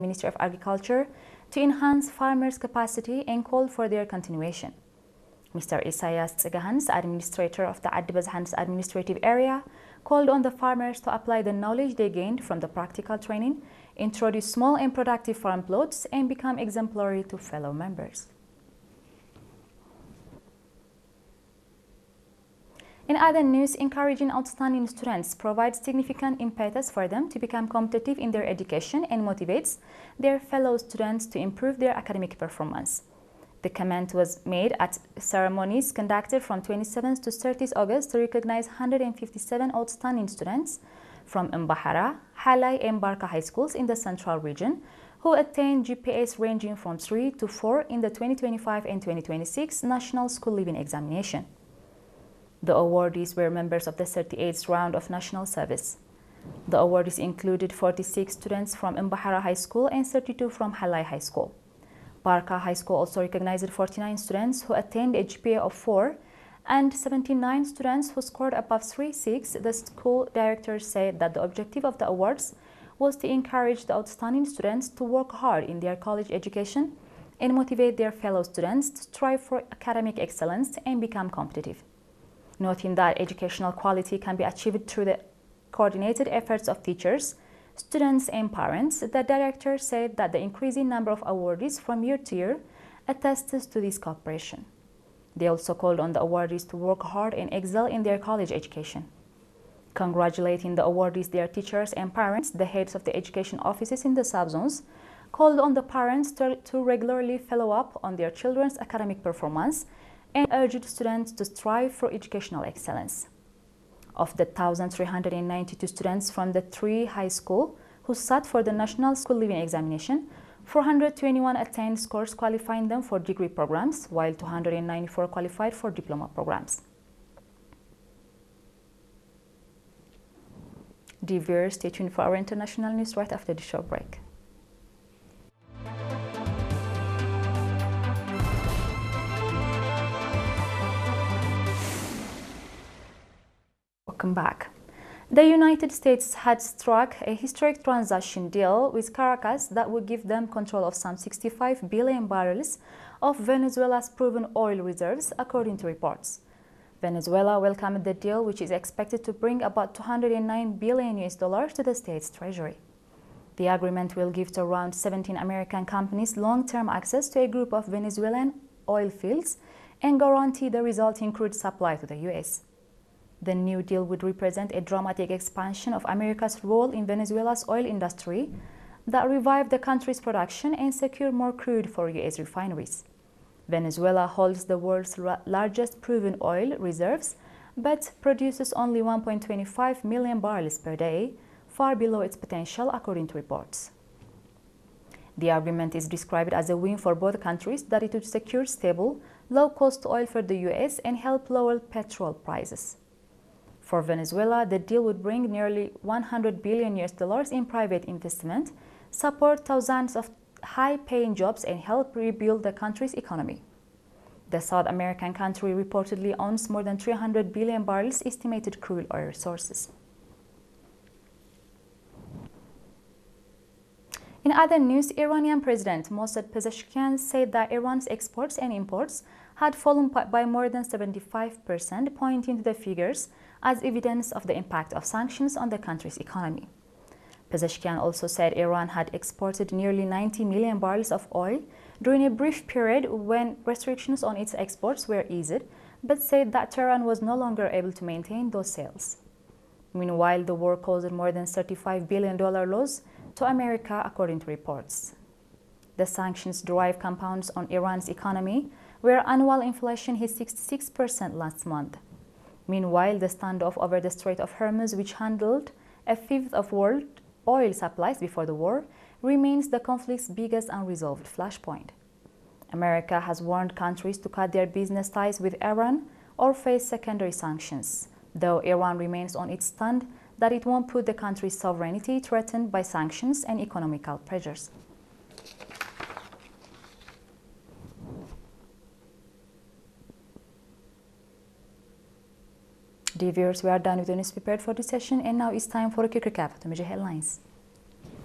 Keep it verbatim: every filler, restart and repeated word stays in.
Ministry of Agriculture to enhance farmers' capacity and called for their continuation. Mister Isaias Tsegahans, administrator of the Adibazhans administrative area, called on the farmers to apply the knowledge they gained from the practical training, introduce small and productive farm plots, and become exemplary to fellow members. In other news, encouraging outstanding students provides significant impetus for them to become competitive in their education and motivates their fellow students to improve their academic performance. The comment was made at ceremonies conducted from twenty-seventh to thirtieth August to recognize one hundred fifty-seven outstanding students from Mbahara, Halai, and Barka high schools in the central region who attained G P As ranging from three to four in the twenty twenty-five and twenty twenty-six National School Leaving Examination. The awardees were members of the thirty-eighth round of national service. The awardees included forty-six students from Mbahara High School and thirty-two from Halai High School. Barka High School also recognized forty-nine students who attained a G P A of four and seventy-nine students who scored above three point six. The school director said that the objective of the awards was to encourage the outstanding students to work hard in their college education and motivate their fellow students to strive for academic excellence and become competitive. Noting that educational quality can be achieved through the coordinated efforts of teachers, students, and parents, the director said that the increasing number of awardees from year to year attests to this cooperation. They also called on the awardees to work hard and excel in their college education. Congratulating the awardees, their teachers, and parents, the heads of the education offices in the subzones called on the parents to, to regularly follow up on their children's academic performance and urged students to strive for educational excellence. Of the one thousand three hundred ninety-two students from the three high school who sat for the National School Leaving Examination, four hundred twenty-one attained scores qualifying them for degree programs, while two hundred ninety-four qualified for diploma programs. Dear viewers, stay tuned for our international news right after the short break. Welcome back. The United States had struck a historic transaction deal with Caracas that would give them control of some sixty-five billion barrels of Venezuela's proven oil reserves, according to reports. Venezuela welcomed the deal, which is expected to bring about two hundred nine billion U S dollars to the state's treasury. The agreement will give to around seventeen American companies long-term access to a group of Venezuelan oil fields and guarantee the resulting crude supply to the U S. The new deal would represent a dramatic expansion of America's role in Venezuela's oil industry that revived the country's production and secured more crude for U S refineries. Venezuela holds the world's largest proven oil reserves, but produces only one point two five million barrels per day, far below its potential, according to reports. The agreement is described as a win for both countries that it would secure stable, low-cost oil for the U S and help lower petrol prices. For Venezuela, the deal would bring nearly one hundred billion U S dollars in private investment, support thousands of high-paying jobs, and help rebuild the country's economy. The South American country reportedly owns more than three hundred billion barrels estimated crude oil resources. In other news, Iranian President Mossad Pezeshkian said that Iran's exports and imports had fallen by more than seventy-five percent, pointing to the figures as evidence of the impact of sanctions on the country's economy. Pezeshkian also said Iran had exported nearly ninety million barrels of oil during a brief period when restrictions on its exports were eased, but said that Tehran was no longer able to maintain those sales. Meanwhile, the war caused more than thirty-five billion dollars loss to America, according to reports. The sanctions derive compounds on Iran's economy, where annual inflation hit sixty-six percent last month. Meanwhile, the standoff over the Strait of Hormuz, which handled a fifth of world oil supplies before the war, remains the conflict's biggest unresolved flashpoint. America has warned countries to cut their business ties with Iran or face secondary sanctions, though Iran remains on its stand that it won't put the country's sovereignty threatened by sanctions and economical pressures. Dear viewers, we are done with the news prepared for this session, and now it's time for a quick recap of the major headlines.